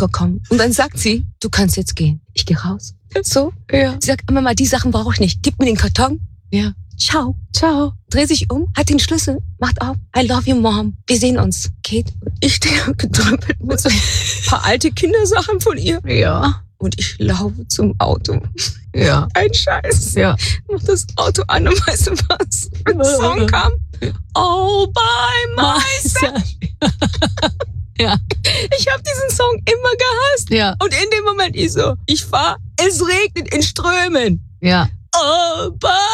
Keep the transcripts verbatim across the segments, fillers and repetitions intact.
gekommen. Und dann sagt sie, du kannst jetzt gehen. Ich gehe raus. So. Ja. Sie sagt, Mama, die Sachen brauche ich nicht. Gib mir den Karton. Ja. Ciao. Ciao. Dreh sich um, hat den Schlüssel, macht auf. I love you, Mom. Wir sehen uns. Kate. Ich stehe gedrüppelt mit so ein paar alte Kindersachen von ihr. Ja. Und ich laufe zum Auto. Ja. Ein Scheiß. Ja. Mach das Auto an und weißt du was? Ein Song kam. All by myself. Ja. Ich habe diesen Song immer gehasst. Ja. Und in dem Moment ich so, ich fahr, es regnet in Strömen. Ja. All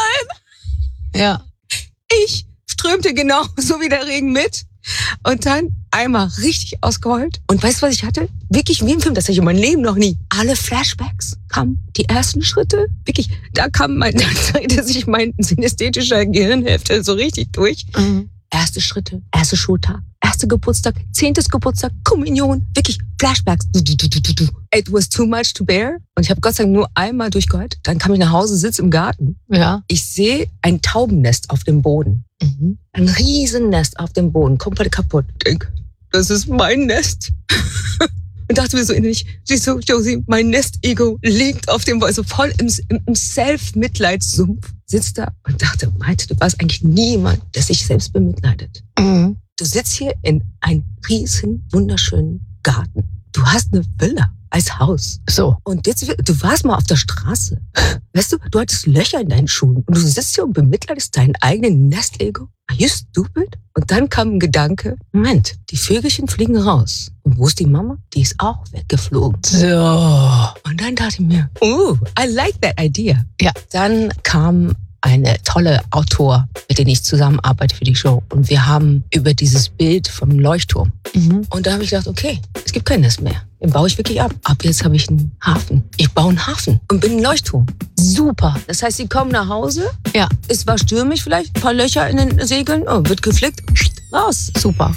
by. Ja. Ich strömte genau so wie der Regen mit. Und dann einmal richtig ausgeheult. Und weißt du, was ich hatte? Wirklich wie im Film, das hatte ich in meinem Leben noch nie. Alle Flashbacks kamen, die ersten Schritte. Wirklich, da kam mein, da drehte sich mein synästhetischer Gehirnhälfte so richtig durch. Mhm. Erste Schritte, erster Schultag, erster Geburtstag, zehntes Geburtstag, Kommunion. Wirklich Flashbacks. Du, du, du, du, du. It was too much to bear. Und ich habe Gott sei Dank nur einmal durchgeheult. Dann kam ich nach Hause, sitze im Garten. Ja. Ich sehe ein Taubennest auf dem Boden. Mhm. Ein Riesennest auf dem Boden, komplett kaputt. Ich denke, das ist mein Nest. Und dachte mir so innerlich, siehst du, Josie, mein Nest-Ego liegt auf dem, also voll im, im Self-Mitleidssumpf, sitzt da und dachte, meinte, du warst eigentlich niemand, der sich selbst bemitleidet. Mhm. Du sitzt hier in einem riesen, wunderschönen Garten. Du hast eine Villa als Haus. So. Und jetzt, du warst mal auf der Straße. Weißt du, du hattest Löcher in deinen Schuhen und du sitzt hier und bemitleidest deinen eigenen Nest-Ego. Are you stupid? Und dann kam ein Gedanke, Moment, die Vögelchen fliegen raus. Und wo ist die Mama? Die ist auch weggeflogen. So. Und dann dachte ich mir, oh, I like that idea. Ja. Dann kam eine tolle Autor, mit dem ich zusammenarbeite für die Show. Und wir haben über dieses Bild vom Leuchtturm. Mhm. Und da habe ich gedacht, okay, es gibt kein Nest mehr. Den baue ich wirklich ab. Ab jetzt habe ich einen Hafen. Ich baue einen Hafen und bin ein Leuchtturm. Super. Das heißt, sie kommen nach Hause. Ja. Es war stürmisch vielleicht. Ein paar Löcher in den Segeln. Oh, wird geflickt. Raus. Super.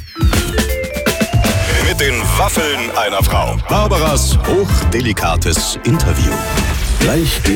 Mit den Waffeln einer Frau. Barbaras hochdelikates Interview. Gleich